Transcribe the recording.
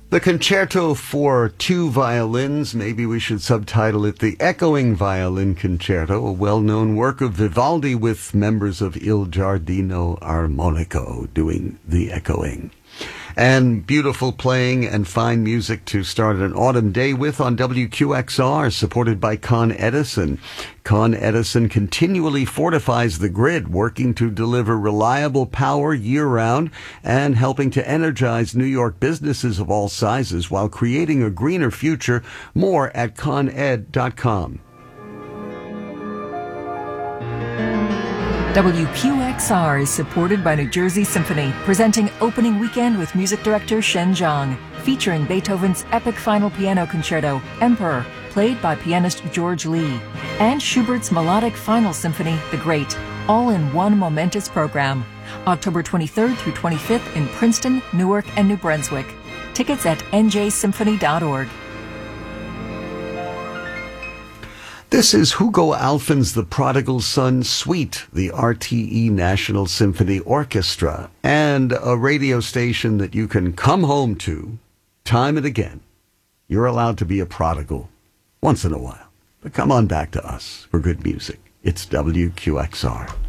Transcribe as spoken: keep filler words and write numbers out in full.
The Concerto for Two Violins, maybe we should subtitle it the Echoing Violin Concerto, a well-known work of Vivaldi with members of Il Giardino Armonico doing the echoing. And beautiful playing and fine music to start an autumn day with on W Q X R, supported by Con Edison. Con Edison continually fortifies the grid, working to deliver reliable power year-round and helping to energize New York businesses of all sizes while creating a greener future. More at con ed dot com. W Q X R is supported by New Jersey Symphony, presenting Opening Weekend with music director Shen Zhang, featuring Beethoven's epic final piano concerto, Emperor, played by pianist George Lee, and Schubert's melodic final symphony, The Great, all in one momentous program. October twenty-third through twenty-fifth in Princeton, Newark, and New Brunswick. Tickets at n j symphony dot org. This is Hugo Alfen's The Prodigal Son Suite, the R T E National Symphony Orchestra, and a radio station that you can come home to time and again. You're allowed to be a prodigal once in a while, but come on back to us for good music. It's W Q X R.